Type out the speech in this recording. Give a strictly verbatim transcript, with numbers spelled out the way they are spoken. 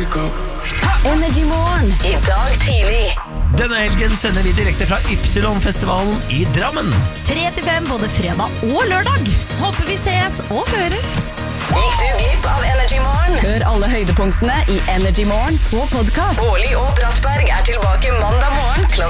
Energy Morgen i dag tidlig. Denne helgen sender vi direkte fra Ypsilon-festivalen i Drammen. tre til fem både fredag og lørdag. Håper vi ses og høres. Gikk du glipp av Energy Morgen? Hør alle høydepunktene i Energy Morgen på podcast. Bårli og Brattberg er tilbake mandag morgen klokka